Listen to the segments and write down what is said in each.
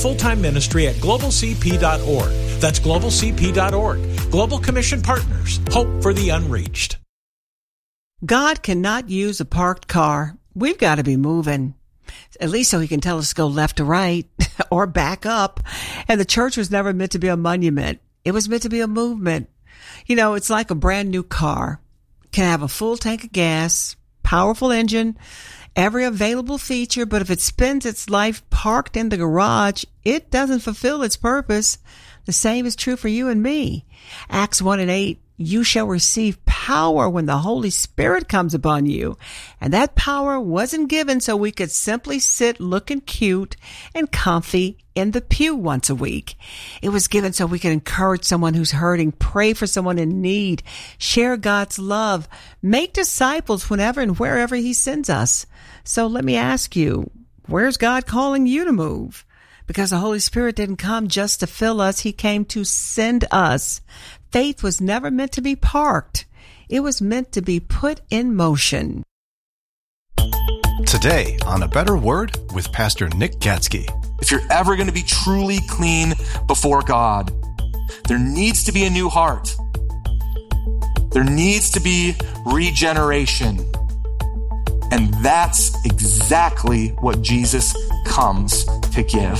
full-time ministry at globalcp.org. That's globalcp.org. Global Commission Partners, hope for the unreached. God cannot use a parked car. We've got to be moving, at least so he can tell us to go left to right or back up. And the church was never meant to be a monument. It was meant to be a movement. You know, it's like a brand new car. Can have a full tank of gas, powerful engine, every available feature, but if it spends its life parked in the garage, it doesn't fulfill its purpose. The same is true for you and me. Acts 1:8, you shall receive power when the Holy Spirit comes upon you. And that power wasn't given so we could simply sit looking cute and comfy in the pew once a week. It was given so we could encourage someone who's hurting, pray for someone in need, share God's love, make disciples whenever and wherever he sends us. So let me ask you, where's God calling you to move? Because the Holy Spirit didn't come just to fill us. He came to send us. Faith was never meant to be parked. It was meant to be put in motion. Today on A Better Word with Pastor Nick Gatsky. If you're ever going to be truly clean before God, there needs to be a new heart. There needs to be regeneration. And that's exactly what Jesus comes to give.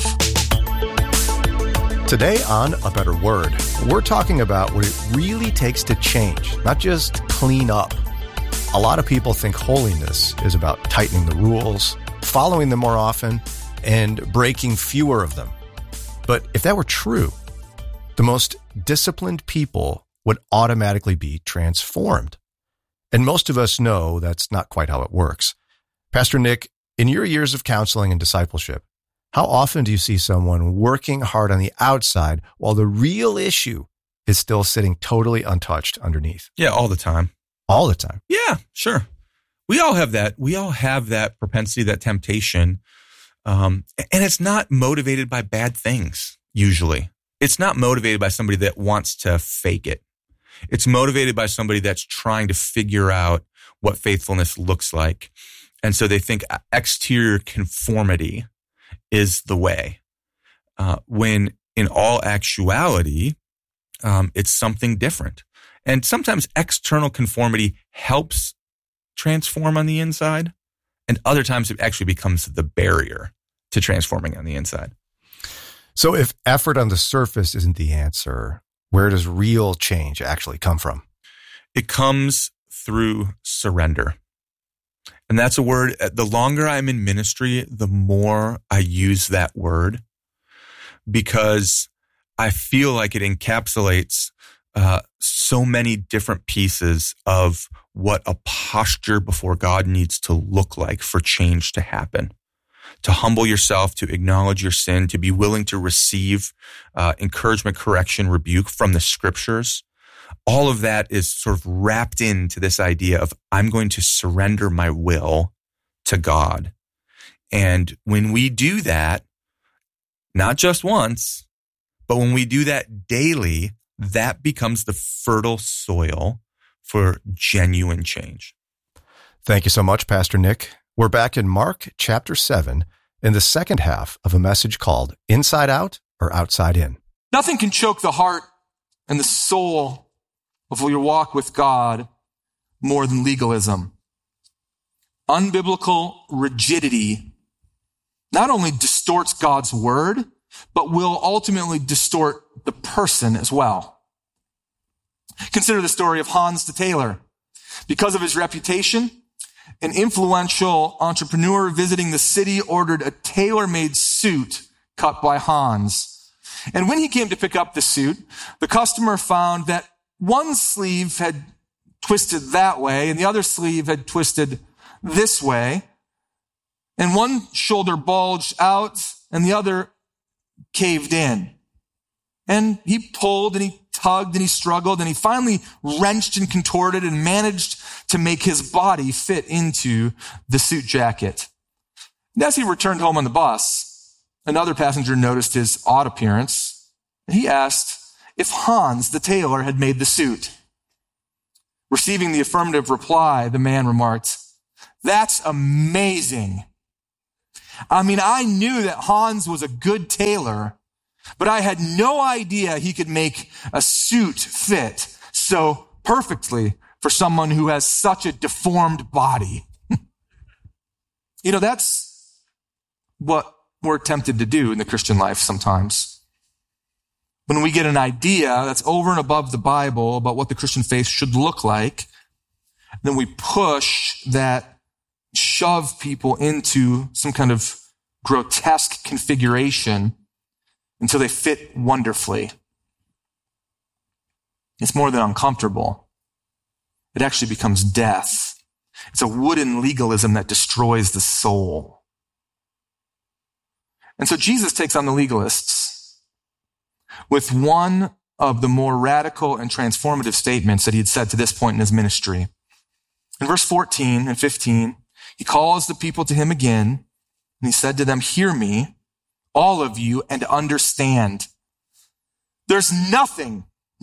Today on A Better Word, we're talking about what it really takes to change, not just clean up. A lot of people think holiness is about tightening the rules, following them more often, and breaking fewer of them. But if that were true, the most disciplined people would automatically be transformed. And most of us know that's not quite how it works. Pastor Nick, in your years of counseling and discipleship, how often do you see someone working hard on the outside while the real issue is still sitting totally untouched underneath? Yeah, all the time. All the time? Yeah, sure. We all have that. We all have that propensity, that temptation. And it's not motivated by bad things, usually. It's not motivated by somebody that wants to fake it. It's motivated by somebody that's trying to figure out what faithfulness looks like. And so they think exterior conformity is the way, when in all actuality, it's something different. And sometimes external conformity helps transform on the inside, and other times it actually becomes the barrier to transforming on the inside. So if effort on the surface isn't the answer, where does real change actually come from? It comes through surrender. And that's a word, the longer I'm in ministry, the more I use that word, because I feel like it encapsulates so many different pieces of what a posture before God needs to look like for change to happen. To humble yourself, to acknowledge your sin, to be willing to receive encouragement, correction, rebuke from the scriptures. All of that is sort of wrapped into this idea of I'm going to surrender my will to God. And when we do that, not just once, but when we do that daily, that becomes the fertile soil for genuine change. Thank you so much, Pastor Nick. We're back in Mark chapter 7 in the second half of a message called Inside Out or Outside In. Nothing can choke the heart and the soul of your walk with God more than legalism. Unbiblical rigidity not only distorts God's word, but will ultimately distort the person as well. Consider the story of Hans the tailor. Because of his reputation, an influential entrepreneur visiting the city ordered a tailor-made suit cut by Hans. And when he came to pick up the suit, the customer found that one sleeve had twisted that way and the other sleeve had twisted this way. And one shoulder bulged out and the other caved in. And he pulled and he tugged and he struggled and he finally wrenched and contorted and managed to make his body fit into the suit jacket. And as he returned home on the bus, another passenger noticed his odd appearance and he asked if Hans the tailor had made the suit. Receiving the affirmative reply, the man remarked, "That's amazing. I mean, I knew that Hans was a good tailor, but I had no idea he could make a suit fit so perfectly for someone who has such a deformed body. That's what we're tempted to do in the Christian life sometimes. When we get an idea that's over and above the Bible about what the Christian faith should look like, then we push that, shove people into some kind of grotesque configuration until they fit wonderfully. It's more than uncomfortable. It actually becomes death. It's a wooden legalism that destroys the soul. And so Jesus takes on the legalists with one of the more radical and transformative statements that he had said to this point in his ministry. In verse 14 and 15, he calls the people to him again, and he said to them, "Hear me, all of you, and understand. There's nothing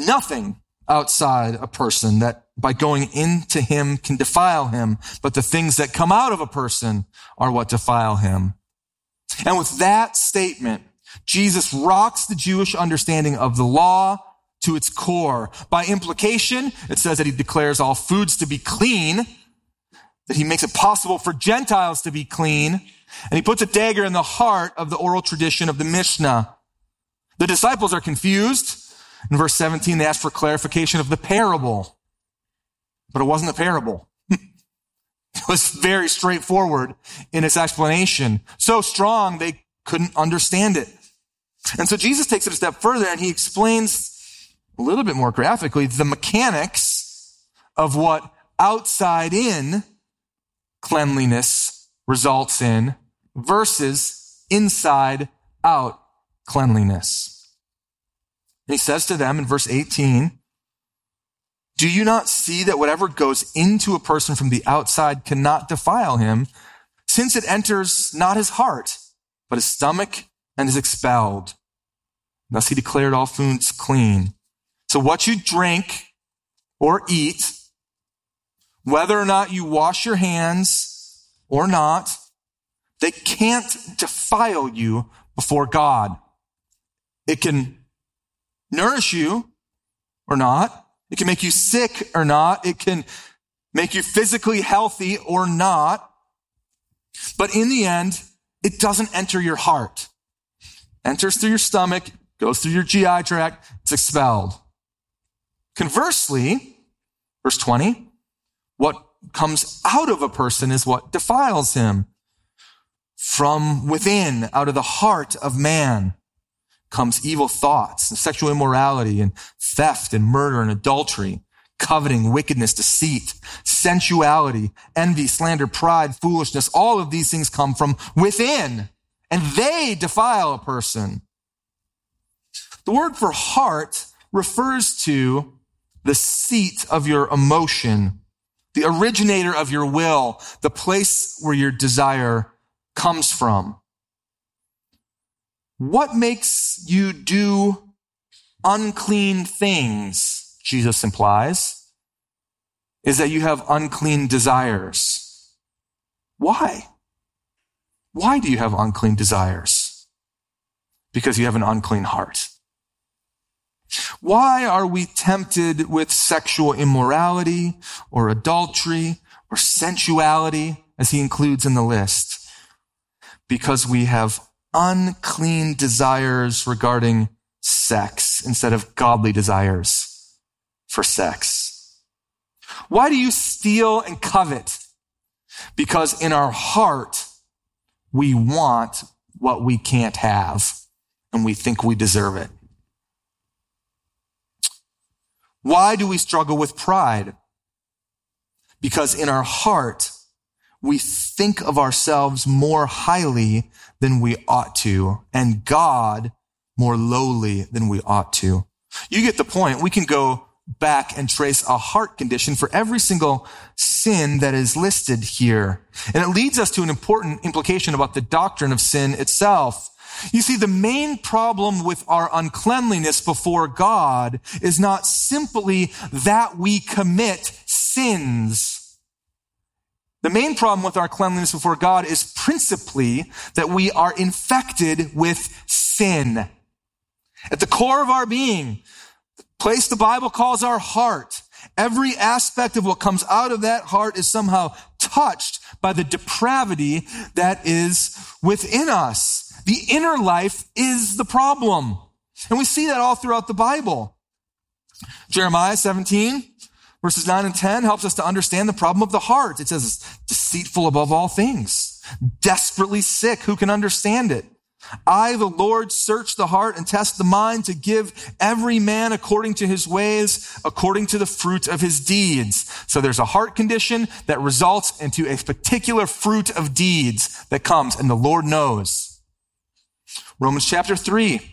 outside a person that by going into him can defile him, but the things that come out of a person are what defile him." And with that statement, Jesus rocks the Jewish understanding of the law to its core. By implication, it says that he declares all foods to be clean, that he makes it possible for Gentiles to be clean, and he puts a dagger in the heart of the oral tradition of the Mishnah. The disciples are confused. In verse 17, they ask for clarification of the parable. But it wasn't a parable. It was very straightforward in its explanation. So strong, they couldn't understand it. And so Jesus takes it a step further, and he explains a little bit more graphically the mechanics of what outside in cleanliness results in versus inside out cleanliness. And he says to them in verse 18, "Do you not see that whatever goes into a person from the outside cannot defile him, since it enters not his heart, but his stomach and is expelled? Thus he declared all foods clean." So what you drink or eat, whether or not you wash your hands or not, they can't defile you before God. It can nourish you or not. It can make you sick or not. It can make you physically healthy or not. But in the end, it doesn't enter your heart. It enters through your stomach, goes through your GI tract, it's expelled. Conversely, verse 20, what comes out of a person is what defiles him. From within, out of the heart of man, comes evil thoughts and sexual immorality and theft and murder and adultery, coveting, wickedness, deceit, sensuality, envy, slander, pride, foolishness. All of these things come from within, and they defile a person. The word for heart refers to the seat of your emotion, the originator of your will, the place where your desire comes from. What makes you do unclean things, Jesus implies, is that you have unclean desires. Why? Why do you have unclean desires? Because you have an unclean heart. Why are we tempted with sexual immorality or adultery or sensuality, as he includes in the list? Because we have unclean desires regarding sex instead of godly desires for sex. Why do you steal and covet? Because in our heart, we want what we can't have, and we think we deserve it. Why do we struggle with pride? Because in our heart, we think of ourselves more highly than we ought to, and God more lowly than we ought to. You get the point. We can go back and trace a heart condition for every single sin that is listed here. And it leads us to an important implication about the doctrine of sin itself. You see, the main problem with our uncleanliness before God is not simply that we commit sins. The main problem with our cleanliness before God is principally that we are infected with sin. At the core of our being, the place the Bible calls our heart, every aspect of what comes out of that heart is somehow touched by the depravity that is within us. The inner life is the problem. And we see that all throughout the Bible. Jeremiah 17, verses 9 and 10 helps us to understand the problem of the heart. It says it's deceitful above all things, desperately sick. Who can understand it? I, the Lord, search the heart and test the mind to give every man according to his ways, according to the fruit of his deeds. So there's a heart condition that results into a particular fruit of deeds that comes, and the Lord knows. Romans chapter 3.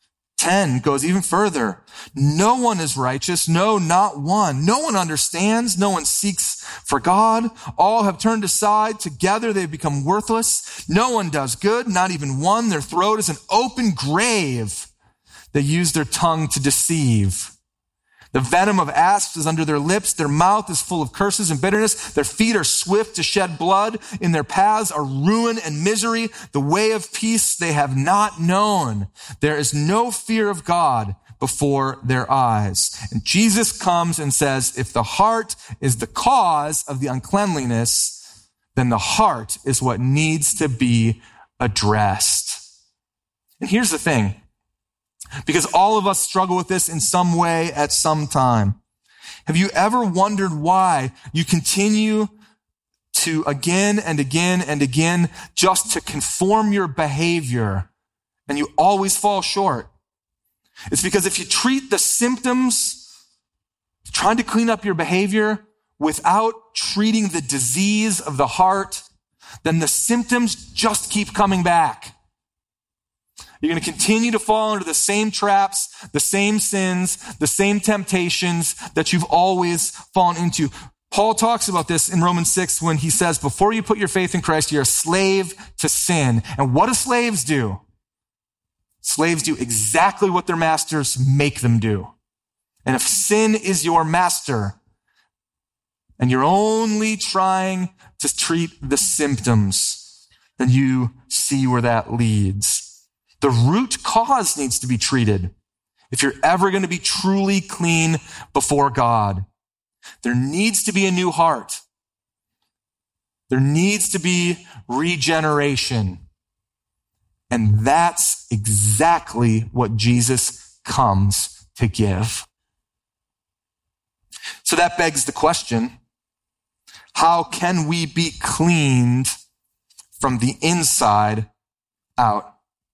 10 goes even further. No one is righteous. No, not one. No one understands. No one seeks for God. All have turned aside. Together they've become worthless. No one does good, not even one. Their throat is an open grave. They use their tongue to deceive. The venom of asps is under their lips. Their mouth is full of curses and bitterness. Their feet are swift to shed blood. In their paths are ruin and misery. The way of peace they have not known. There is no fear of God before their eyes. And Jesus comes and says, if the heart is the cause of the uncleanliness, then the heart is what needs to be addressed. And here's the thing. Because all of us struggle with this in some way at some time. Have you ever wondered why you continue to again and again and again just to conform your behavior and you always fall short? It's because if you treat the symptoms, trying to clean up your behavior without treating the disease of the heart, then the symptoms just keep coming back. You're going to continue to fall into the same traps, the same sins, the same temptations that you've always fallen into. Paul talks about this in Romans 6 when he says, before you put your faith in Christ, you're a slave to sin. And what do slaves do? Slaves do exactly what their masters make them do. And if sin is your master and you're only trying to treat the symptoms, then you see where that leads. The root cause needs to be treated if you're ever going to be truly clean before God. There needs to be a new heart. There needs to be regeneration. And that's exactly what Jesus comes to give. So that begs the question, how can we be cleaned from the inside out?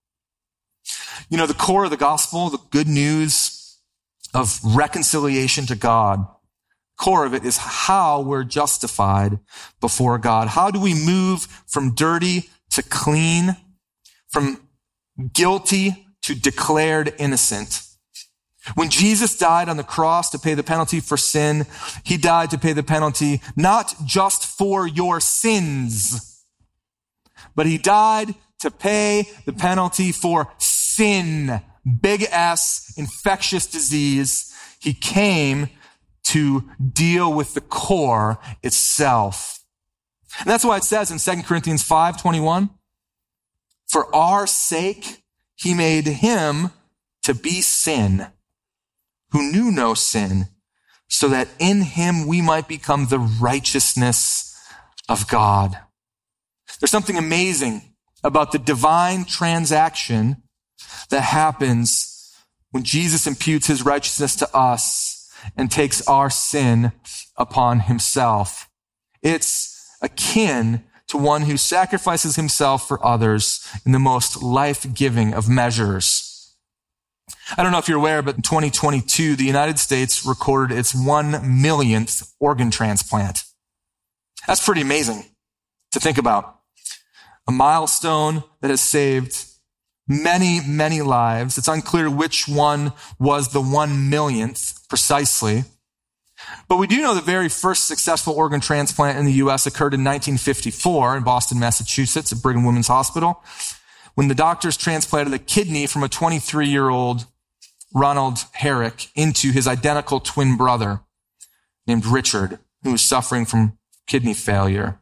You know, the core of the gospel, the good news of reconciliation to God, core of it is how we're justified before God. How do we move from dirty to clean, from guilty to declared innocent? When Jesus died on the cross to pay the penalty for sin, he died to pay the penalty not just for your sins, but he died to pay the penalty for sin, big S, infectious disease. He came to deal with the core itself. And that's why it says in 2 Corinthians 5:21, for our sake, he made him to be sin, who knew no sin, so that in him we might become the righteousness of God. There's something amazing about the divine transaction that happens when Jesus imputes his righteousness to us and takes our sin upon himself. It's akin to one who sacrifices himself for others in the most life-giving of measures. I don't know if you're aware, but in 2022, the United States recorded its 1 millionth organ transplant. That's pretty amazing to think about. A milestone that has saved many, many lives. It's unclear which one was the 1 millionth precisely. But we do know the very first successful organ transplant in the U.S. occurred in 1954 in Boston, Massachusetts at Brigham Women's Hospital, when the doctors transplanted a kidney from a 23-year-old Ronald Herrick into his identical twin brother named Richard, who was suffering from kidney failure.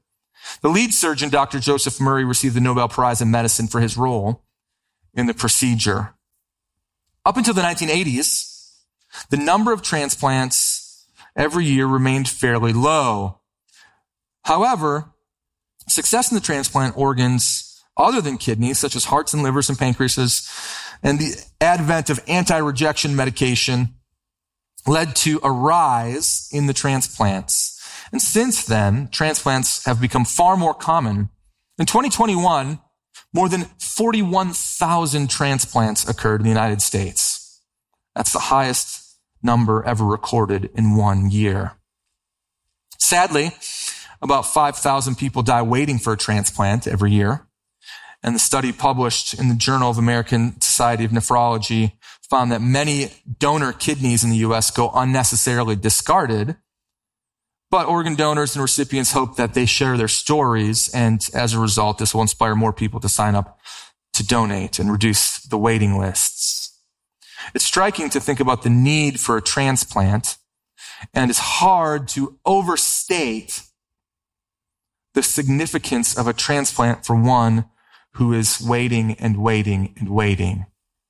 The lead surgeon, Dr. Joseph Murray, received the Nobel Prize in Medicine for his role in the procedure. Up until the 1980s, the number of transplants every year remained fairly low. However, success in the transplant organs other than kidneys, such as hearts and livers and pancreases, and the advent of anti-rejection medication led to a rise in the transplants. And since then, transplants have become far more common. In 2021, more than 41,000 transplants occurred in the United States. That's the highest number ever recorded in 1 year. Sadly, about 5,000 people die waiting for a transplant every year. And the study published in the Journal of American Society of Nephrology found that many donor kidneys in the U.S. go unnecessarily discarded. But organ donors and recipients hope that they share their stories, and as a result, this will inspire more people to sign up to donate and reduce the waiting lists. It's striking to think about the need for a transplant, and it's hard to overstate the significance of a transplant for one who is waiting and waiting and waiting.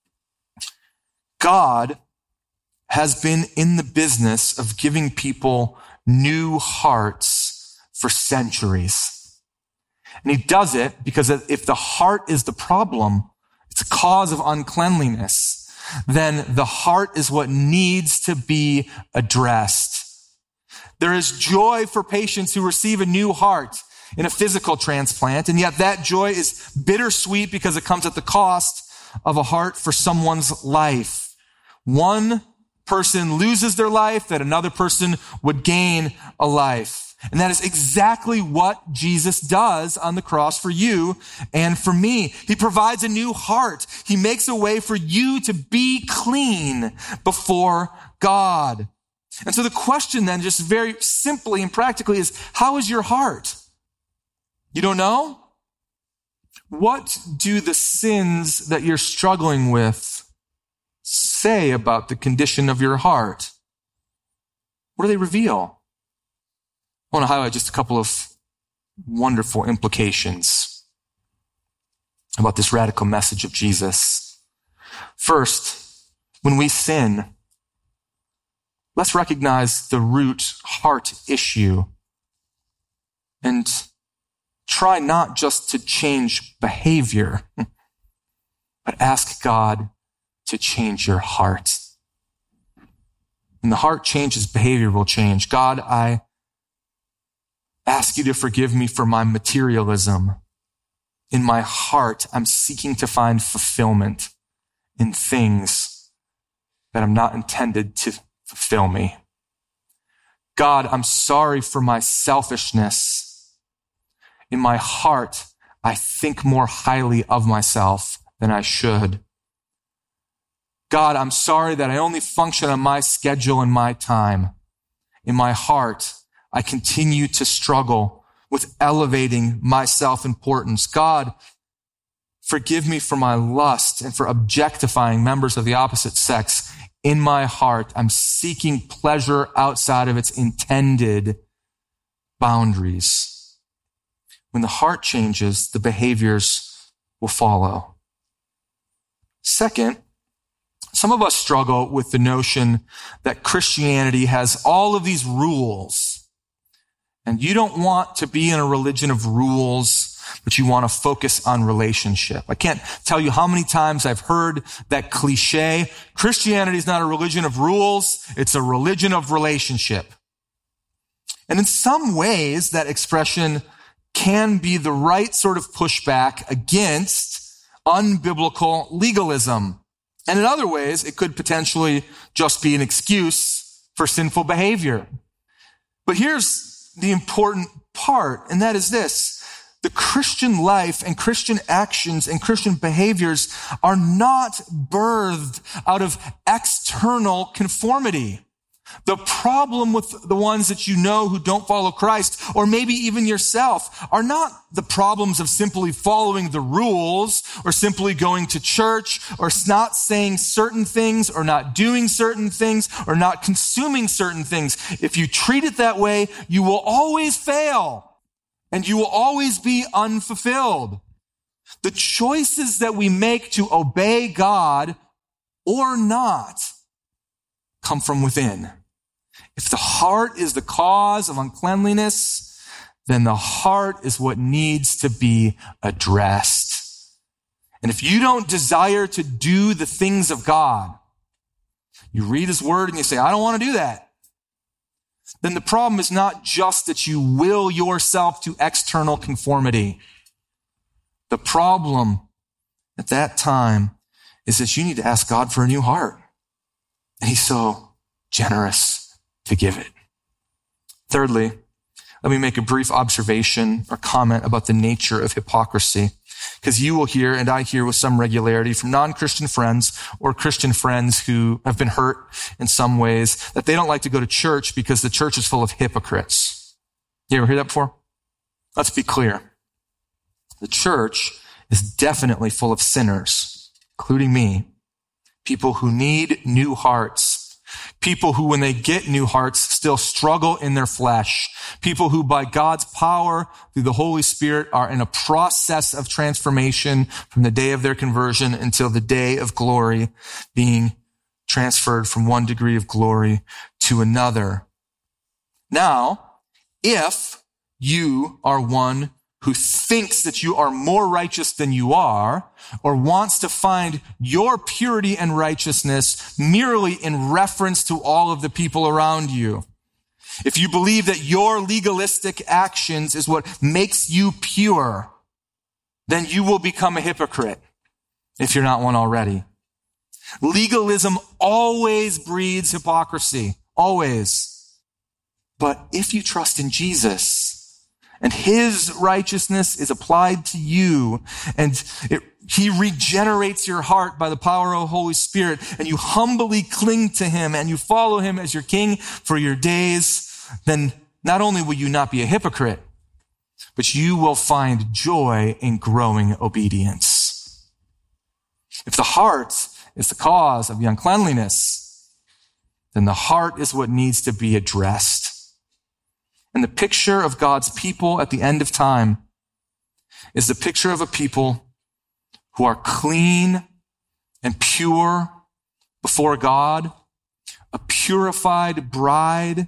God has been in the business of giving people new hearts for centuries. And he does it because if the heart is the problem, it's a cause of uncleanliness, then the heart is what needs to be addressed. There is joy for patients who receive a new heart in a physical transplant, and yet that joy is bittersweet because it comes at the cost of a heart for someone's life. One person loses their life that another person would gain a life. And that is exactly what Jesus does on the cross for you and for me. He provides a new heart. He makes a way for you to be clean before God. And so the question then, just very simply and practically, is how is your heart? You don't know? What do the sins that you're struggling with say about the condition of your heart? What do they reveal? I want to highlight just a couple of wonderful implications about this radical message of Jesus. First, when we sin, let's recognize the root heart issue and try not just to change behavior, but ask God to change your heart. When the heart changes, behavior will change. God, I ask you to forgive me for my materialism. In my heart, I'm seeking to find fulfillment in things that I'm not intended to fulfill me. God, I'm sorry for my selfishness. In my heart, I think more highly of myself than I should. God, I'm sorry that I only function on my schedule and my time. In my heart, I continue to struggle with elevating my self-importance. God, forgive me for my lust and for objectifying members of the opposite sex. In my heart, I'm seeking pleasure outside of its intended boundaries. When the heart changes, the behaviors will follow. Second, some of us struggle with the notion that Christianity has all of these rules. And you don't want to be in a religion of rules, but you want to focus on relationship. I can't tell you how many times I've heard that cliche. Christianity is not a religion of rules. It's a religion of relationship. And in some ways, that expression can be the right sort of pushback against unbiblical legalism. And in other ways, it could potentially just be an excuse for sinful behavior. But here's the important part, and that is this. The Christian life and Christian actions and Christian behaviors are not birthed out of external conformity. The problem with the ones that you know who don't follow Christ, or maybe even yourself, are not the problems of simply following the rules or simply going to church or not saying certain things or not doing certain things or not consuming certain things. If you treat it that way, you will always fail. and you will always be unfulfilled. The choices that we make to obey God or not come from within. If the heart is the cause of uncleanliness, then the heart is what needs to be addressed. And if you don't desire to do the things of God, you read his word and you say, I don't want to do that, then the problem is not just that you will yourself to external conformity. The problem at that time is that you need to ask God for a new heart. And he's so generous to give it. Thirdly, let me make a brief observation or comment about the nature of hypocrisy, because you will hear, and I hear with some regularity from non-Christian friends or Christian friends who have been hurt in some ways, that they don't like to go to church because the church is full of hypocrites. You ever hear that before? Let's be clear. The church is definitely full of sinners, including me, people who need new hearts. People who, when they get new hearts, still struggle in their flesh. People who, by God's power, through the Holy Spirit, are in a process of transformation from the day of their conversion until the day of glory, being transferred from one degree of glory to another. Now, if you are one who thinks that you are more righteous than you are, or wants to find your purity and righteousness merely in reference to all of the people around you, if you believe that your legalistic actions is what makes you pure, then you will become a hypocrite if you're not one already. Legalism always breeds hypocrisy, always. But if you trust in Jesus, and his righteousness is applied to you, and he regenerates your heart by the power of the Holy Spirit, and you humbly cling to him, and you follow him as your king for your days, then not only will you not be a hypocrite, but you will find joy in growing obedience. If the heart is the cause of the uncleanliness, then the heart is what needs to be addressed. And the picture of God's people at the end of time is the picture of a people who are clean and pure before God, a purified bride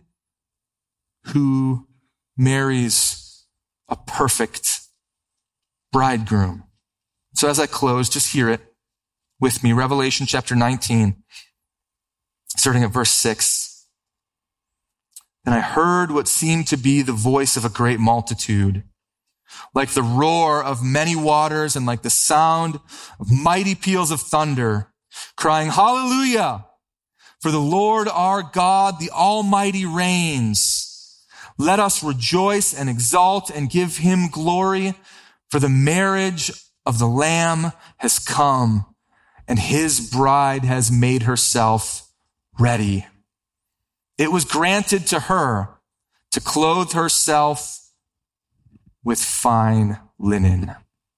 who marries a perfect bridegroom. So as I close, just hear it with me. Revelation chapter 19, starting at verse 6. And I heard what seemed to be the voice of a great multitude, like the roar of many waters and like the sound of mighty peals of thunder, crying, Hallelujah! For the Lord our God, the Almighty reigns. Let us rejoice and exult and give him glory, for the marriage of the Lamb has come, and his bride has made herself ready. It was granted to her to clothe herself with fine linen,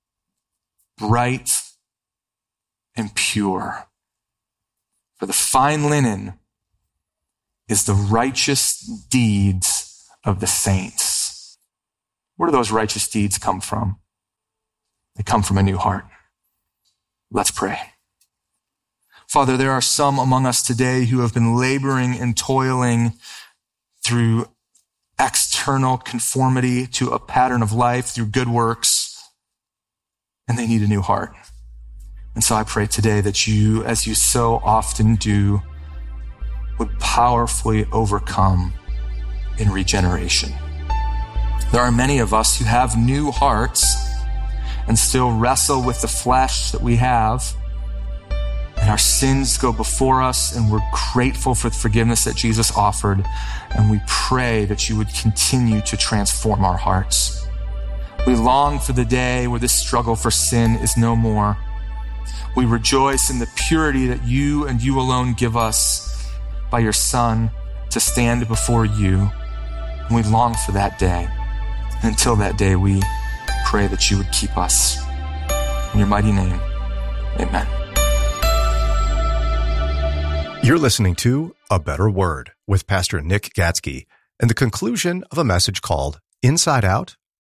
bright and pure. For the fine linen is the righteous deeds of the saints. Where do those righteous deeds come from? They come from a new heart. Let's pray. Father, there are some among us today who have been laboring and toiling through external conformity to a pattern of life, through good works, and they need a new heart. And so I pray today that you, as you so often do, would powerfully overcome in regeneration. There are many of us who have new hearts and still wrestle with the flesh that we have, and our sins go before us, and we're grateful for the forgiveness that Jesus offered. And we pray that you would continue to transform our hearts. We long for the day where this struggle for sin is no more. We rejoice in the purity that you and you alone give us by your Son to stand before you. And we long for that day. And until that day, we pray that you would keep us. In your mighty name, amen. You're listening to A Better Word with Pastor Nick Gatzke and the conclusion of a message called Inside Out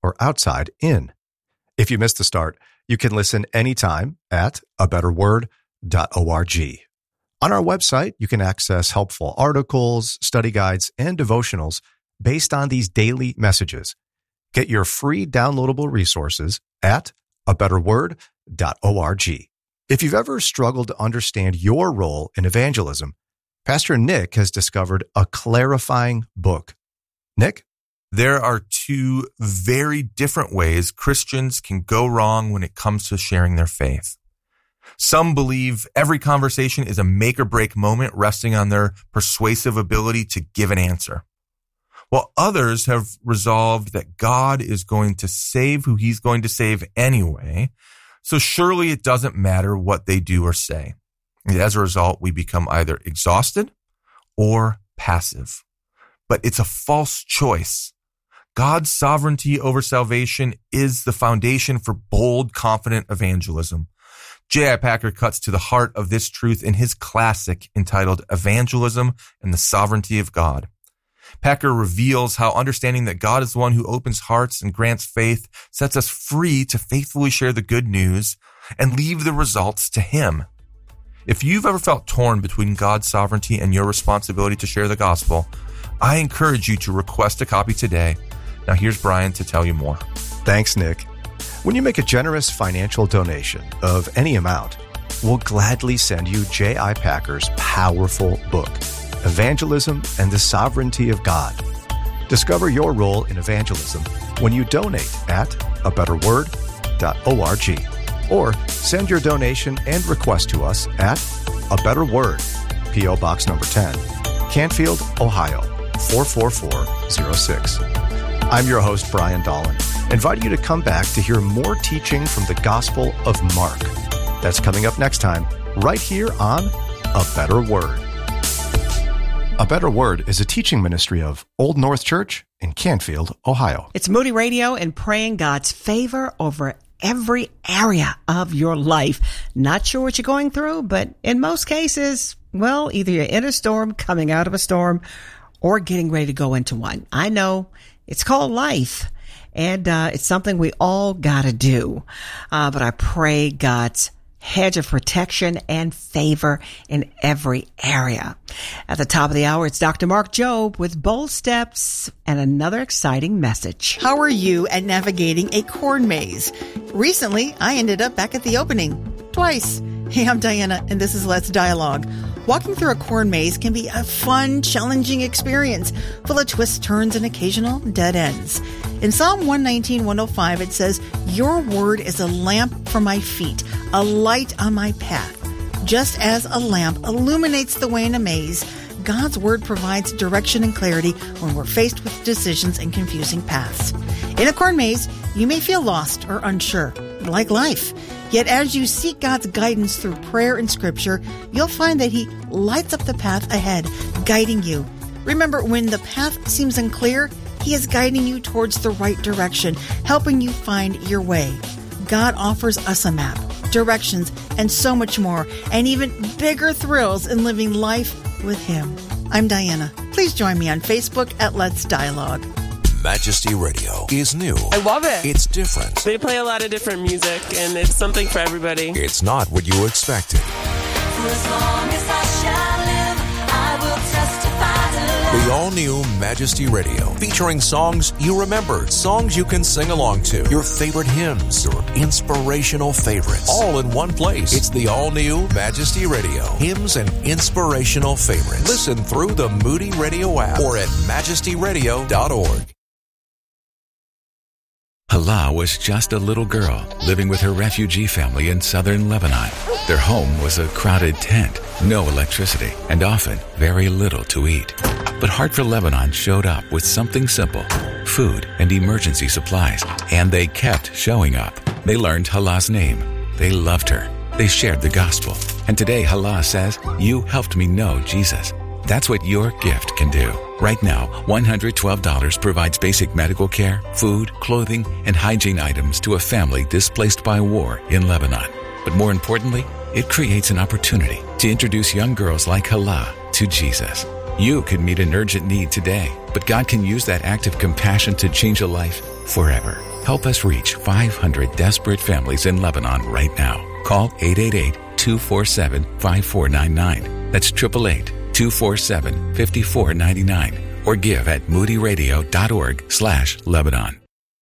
or outside in. If you missed the start, you can listen anytime at abetterword.org. On our website, you can access helpful articles, study guides, and devotionals based on these daily messages. Get your free downloadable resources at abetterword.org. If you've ever struggled to understand your role in evangelism, Pastor Nick has discovered a clarifying book. Nick? There are two very different ways Christians can go wrong when it comes to sharing their faith. Some believe every conversation is a make or break moment resting on their persuasive ability to give an answer, while others have resolved that God is going to save who he's going to save anyway, so surely it doesn't matter what they do or say. And as a result, we become either exhausted or passive. But it's a false choice. God's sovereignty over salvation is the foundation for bold, confident evangelism. J.I. Packer cuts to the heart of this truth in his classic entitled Evangelism and the Sovereignty of God. Packer reveals how understanding that God is the one who opens hearts and grants faith sets us free to faithfully share the good news and leave the results to him. If you've ever felt torn between God's sovereignty and your responsibility to share the gospel, I encourage you to request a copy today. Now here's Brian to tell you more. Thanks, Nick. When you make a generous financial donation of any amount, we'll gladly send you J.I. Packer's powerful book, Evangelism and the Sovereignty of God. Discover your role in evangelism when you donate at abetterword.org or send your donation and request to us at A Better Word, P.O. Box number 10, Canfield, Ohio, 44406. I'm your host, Brian Dolan, inviting you to come back to hear more teaching from the Gospel of Mark. That's coming up next time, right here on A Better Word. A Better Word is a teaching ministry of Old North Church in Canfield, Ohio. It's Moody Radio and praying God's favor over every area of your life. Not sure what you're going through, but in most cases, well, either you're in a storm, coming out of a storm, or getting ready to go into one. I know it's called life, and it's something we all got to do. But I pray God's hedge of protection and favor in every area. At the top of the hour, it's Dr. Mark Jobe with Bold Steps and another exciting message. How are you at navigating a corn maze? Recently, I ended up back at the opening twice. Hey, I'm Diana, and this is Let's Dialogue. Walking through a corn maze can be a fun, challenging experience, full of twists, turns, and occasional dead ends. In Psalm 119:105, it says, "Your word is a lamp for my feet, a light on my path." Just as a lamp illuminates the way in a maze, God's word provides direction and clarity when we're faced with decisions and confusing paths. In a corn maze, you may feel lost or unsure, like life. Yet as you seek God's guidance through prayer and scripture, you'll find that he lights up the path ahead, guiding you. Remember, when the path seems unclear, he is guiding you towards the right direction, helping you find your way. God offers us a map, directions, and so much more, and even bigger thrills in living life with him. I'm Diana. Please join me on Facebook at Let's Dialogue. Majesty Radio is new. I love it. It's different. They play a lot of different music, and it's something for everybody. It's not what you expected. For as long as I shall live, I will testify to love. The all-new Majesty Radio, featuring songs you remember, songs you can sing along to, your favorite hymns, your inspirational favorites, all in one place. It's the all-new Majesty Radio, hymns and inspirational favorites. Listen through the Moody Radio app or at majestyradio.org. Hala was just a little girl living with her refugee family in southern Lebanon. Their home was a crowded tent, no electricity, and often very little to eat. But Heart for Lebanon showed up with something simple, food and emergency supplies, and they kept showing up. They learned Hala's name. They loved her. They shared the gospel. And today Hala says, "You helped me know Jesus." That's what your gift can do. Right now, $112 provides basic medical care, food, clothing, and hygiene items to a family displaced by war in Lebanon. But more importantly, it creates an opportunity to introduce young girls like Hala to Jesus. You could meet an urgent need today, but God can use that act of compassion to change a life forever. Help us reach 500 desperate families in Lebanon right now. Call 888-247-5499. That's 888-247-5499. Or give at moodyradio.org/Lebanon.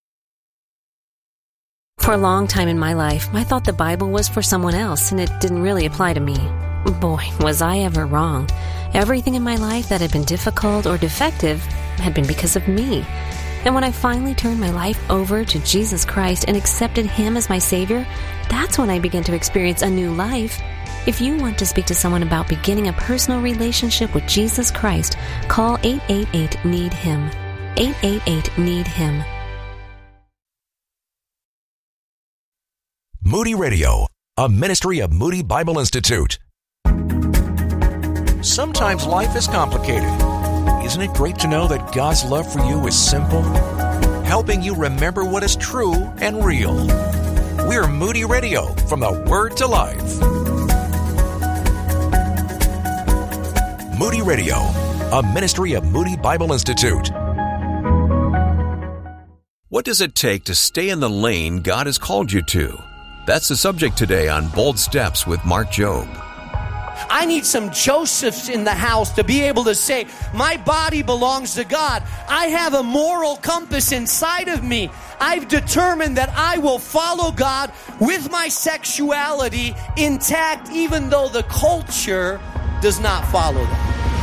For a long time in my life, I thought the Bible was for someone else, and it didn't really apply to me. Boy, was I ever wrong. Everything in my life that had been difficult or defective had been because of me. And when I finally turned my life over to Jesus Christ and accepted Him as my Savior, that's when I began to experience a new life. If you want to speak to someone about beginning a personal relationship with Jesus Christ, call 888-NEED-HIM. 888-NEED-HIM. Moody Radio, a ministry of Moody Bible Institute. Sometimes life is complicated. Isn't it great to know that God's love for you is simple, helping you remember what is true and real? We're Moody Radio, from the Word to Life. Moody Radio, a ministry of Moody Bible Institute. What does it take to stay in the lane God has called you to? That's the subject today on Bold Steps with Mark Jobe. I need some Josephs in the house to be able to say, my body belongs to God. I have a moral compass inside of me. I've determined that I will follow God with my sexuality intact, even though the culture does not follow that.